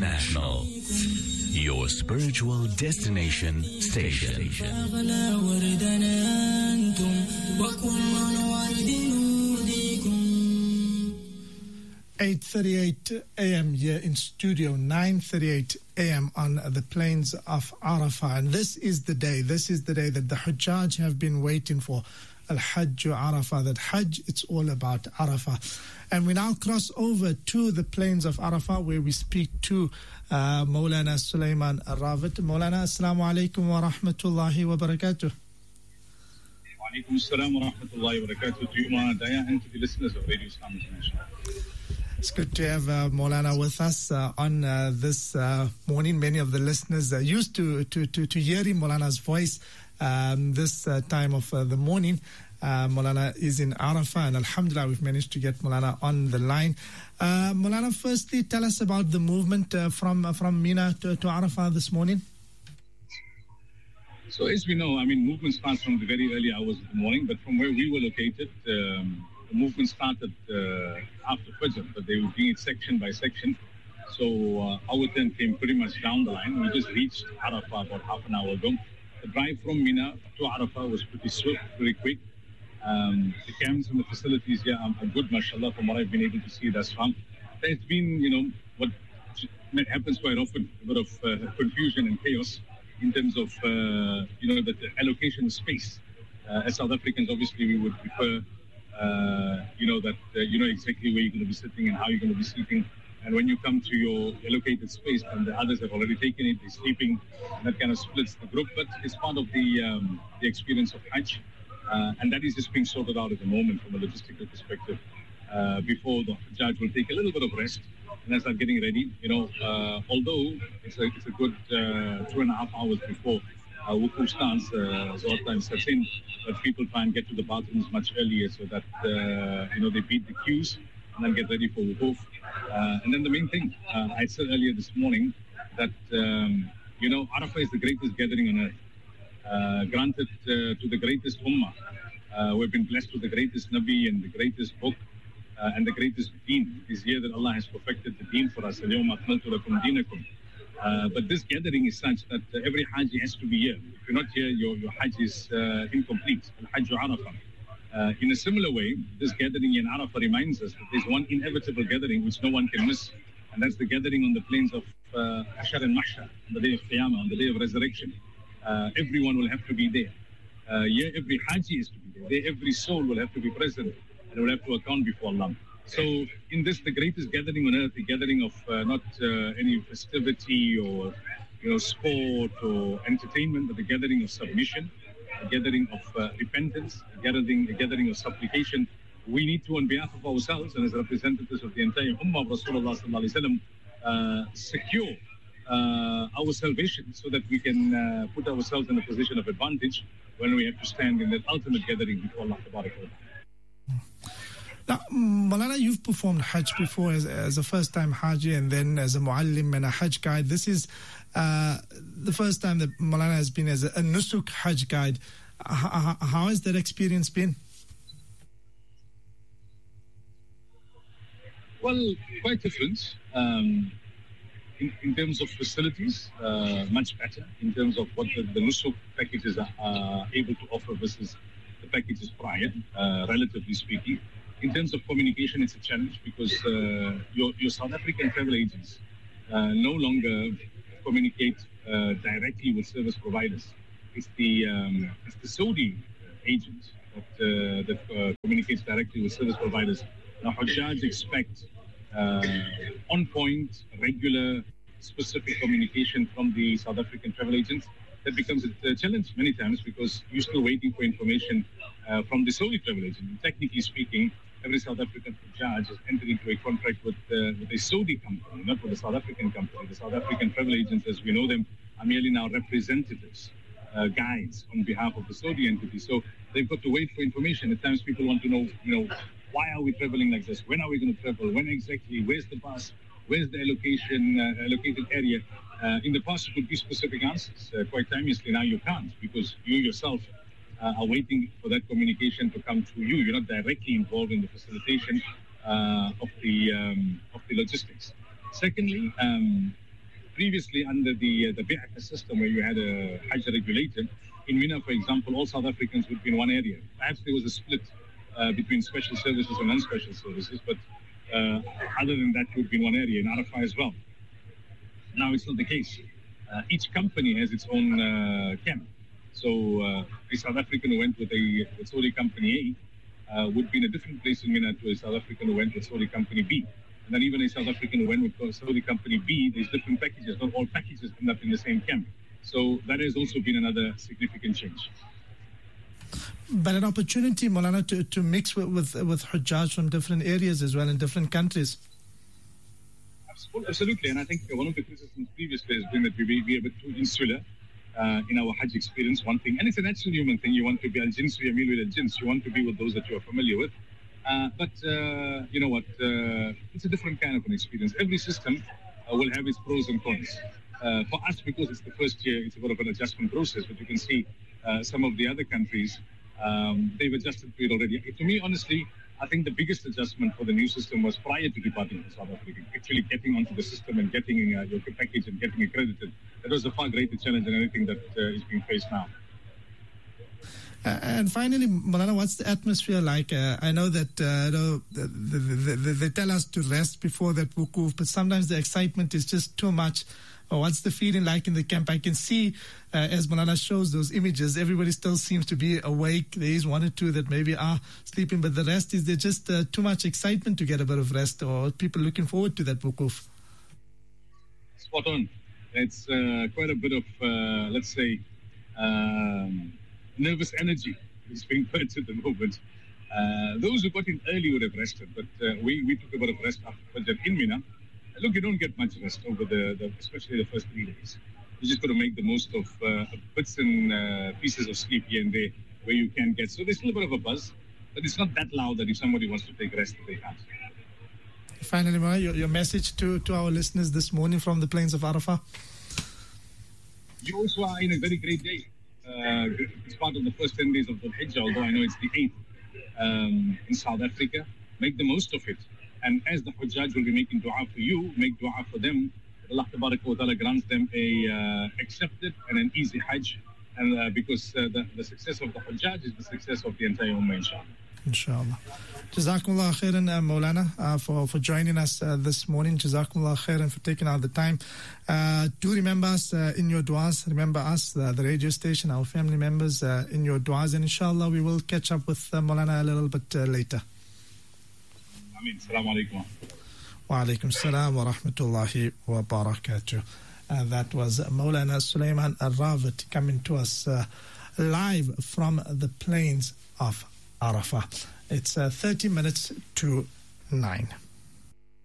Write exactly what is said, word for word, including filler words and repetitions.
International, your spiritual destination station. eight thirty-eight a m here in studio, nine thirty-eight a m on the plains of Arafah. And this is the day, this is the day that the Hujjaj have been waiting for. Al-Hajj Arafah, that Hajj, it's all about Arafah. And we now cross over to the plains of Arafah, where we speak to uh, Maulana Sulaiman Al-Rawat. Maulana, assalamu alaikum wa rahmatullahi wa barakatuh. Wa alaikum assalam wa rahmatullahi wa barakatuh to you, Maulana Daya, and to the listeners of Radio Islam International. It's good to have uh, Maulana with us uh, on uh, this uh, morning. Many of the listeners are used to, to, to, to hearing Maulana's voice um, this uh, time of uh, the morning. Uh, Maulana is in Arafah, and alhamdulillah, we've managed to get Maulana on the line. Uh, Maulana, firstly, tell us about the movement uh, from uh, from Mina to, to Arafah this morning. So as we know, I mean, movement starts from the very early hours of the morning, but from where we were located, um, the movement started uh, after Fajr, but they were doing it section by section. So uh, our turn came pretty much down the line. We just reached Arafah about half an hour ago. The drive from Mina to Arafah was pretty swift, pretty quick. Um, the camps and the facilities here are, are good, mashallah, from what I've been able to see thus far. There's been, you know, what happens quite often, a bit of uh, confusion and chaos in terms of, uh, you know, the, the allocation of space. Uh, as South Africans, obviously, we would prefer, uh, you know, that uh, you know exactly where you're going to be sitting and how you're going to be sleeping. And when you come to your allocated space, and the others have already taken it, they're sleeping, and that kind of splits the group. But it's part of the, um, the experience of Hajj. Uh, and that is just being sorted out at the moment from a logistical perspective. Uh, before the Hajj will take a little bit of rest and then start getting ready. You know, uh, although it's a, it's a good uh, two and a half hours before uh, Wuku starts, uh, Zohar time sets in, that people try and get to the bathrooms much earlier so that, uh, you know, they beat the queues and then get ready for Wukuf. Uh, and then the main thing, uh, I said earlier this morning that, um, you know, Arafah is the greatest gathering on earth. Uh, granted uh, to the greatest ummah. Uh, we've been blessed with the greatest Nabi and the greatest book uh, and the greatest deen. It is here that Allah has perfected the deen for us. Uh, but this gathering is such that uh, every Hajj has to be here. If you're not here, your, your Hajj is uh, incomplete. Al-Hajj Arafah. Uh, in a similar way, this gathering in Arafah reminds us that there's one inevitable gathering which no one can miss, and that's the gathering on the plains of uh, Hashar and Mahshar, on the day of Qiyamah, on the day of resurrection. Uh, everyone will have to be there. Uh, yeah, every Haji is to be there. there. Every soul will have to be present and will have to account before Allah. So in this, the greatest gathering on earth, the gathering of uh, not uh, any festivity or, you know, sport or entertainment, but the gathering of submission, a gathering of uh, repentance, a gathering, a gathering of supplication. We need to, on behalf of ourselves and as representatives of the entire Ummah of Rasulullah sallallahu alaihi wasallam, uh, secure Uh, our salvation so that we can uh, put ourselves in a position of advantage when we have to stand in that ultimate gathering before Allah Tabarak wa Ta'ala. Now, Maulana, you've performed Hajj before as, as a first-time Haji and then as a Muallim and a Hajj guide. This is uh, the first time that Maulana has been as a, a Nusuk Hajj guide. H- how has that experience been? Well, quite different. Um, In, in terms of facilities, uh, much better. In terms of what the, the Nusuk packages are uh, able to offer versus the packages prior, uh, relatively speaking. In terms of communication, it's a challenge because uh, your, your South African travel agents uh, no longer communicate uh, directly with service providers. It's the um, it's the Saudi agent that, uh, that uh, communicates directly with service providers. Now, Hujjaj expect Uh, on point, regular, specific communication from the South African travel agents. That becomes a, a challenge many times because you're still waiting for information uh, from the Saudi travel agent. And technically speaking, every South African Hujjaj has entered into a contract with, uh, with a Saudi company, not with a South African company. The South African travel agents, as we know them, are merely now representatives, uh, guides on behalf of the Saudi entity. So they've got to wait for information. At times people want to know, you know, why are we traveling like this? When are we going to travel? When exactly? Where's the bus? Where's the allocation, uh, allocated area? Uh, in the past, you could give specific answers. Uh, quite timelessly, now you can't because you yourself uh, are waiting for that communication to come to you. You're not directly involved in the facilitation uh, of the um, of the logistics. Secondly, um, previously under the uh, the Bi'aka system where you had a Hajj regulator, in Mina, for example, all South Africans would be in one area. Perhaps there was a split uh, between special services and non-special services, but uh, other than that, you would be in one area, in Arafah as well. Now it's not the case. Uh, each company has its own uh, camp. So uh, a South African who went with a with Saudi Company A uh, would be in a different place in Mina to a South African who went with Saudi Company B. And then even a South African who went with Saudi Company B, there's different packages. Not all packages end up in the same camp. So that has also been another significant change. But an opportunity, Maulana, to, to mix with, with, with Hujjaj from different areas as well in different countries. Absolutely. And I think one of the criticisms previously has been that we be, be a bit too insular uh, in our Hajj experience, one thing. And it's a natural human thing. You want to be al-jins, yamil with al-jins. You want to be with those that you are familiar with. Uh, but, uh, you know what, uh, it's a different kind of an experience. Every system uh, will have its pros and cons. Uh, for us, because it's the first year, it's a bit of an adjustment process. But you can see uh, some of the other countries, um, they've adjusted to it already. To me, honestly, I think the biggest adjustment for the new system was prior to departing from South Africa, actually getting onto the system and getting uh, your package and getting accredited. That was a far greater challenge than anything that uh, is being faced now. Uh, and finally, Maulana, what's the atmosphere like? Uh, I know that uh, you know, the, the, the, the, they tell us to rest before that wukuf, but sometimes the excitement is just too much. Uh, what's the feeling like in the camp? I can see, uh, as Maulana shows those images, everybody still seems to be awake. There is one or two that maybe are sleeping, but the rest, is there just uh, too much excitement to get a bit of rest, or people looking forward to that wukuf? Spot on. It's uh, quite a bit of, uh, let's say, um, nervous energy is being put at the moment. Uh, those who got in early would have rested, but uh, we, we took a bit of rest after Fajr in Mina. Look, you don't get much rest over the, the especially the first three days. You just got to make the most of uh, bits and uh, pieces of sleep here and there where you can get. So there's still a bit of a buzz, but it's not that loud that if somebody wants to take rest, they can't. Finally, Maulana, your, your message to, to our listeners this morning from the plains of Arafah. You also are in a very great day. Uh, it's part of the first ten days of the Hajj, although I know it's the eighth um, in South Africa. Make the most of it. And as the Hujjaj will be making dua for you, make dua for them. Allah Ta'ala grants them a uh, accepted and an easy Hajj. And uh, because uh, the, the success of the Hujjaj is the success of the entire Ummah, inshallah. Inshallah. Jazakumullah khairan, uh, Maulana, uh, for, for joining us uh, this morning. Jazakumullah khairan for taking out the time. Uh, do remember us uh, in your du'as. Remember us, uh, the radio station, our family members uh, in your du'as. And inshallah, we will catch up with uh, Maulana a little bit uh, later. Ameen. Assalamu alaikum. Wa alaikum assalam wa rahmatullahi wa barakatuh. Uh, that was Maulana Sulaiman Al-Rawat coming to us uh, live from the plains of Arafah. It's uh, thirty minutes to nine.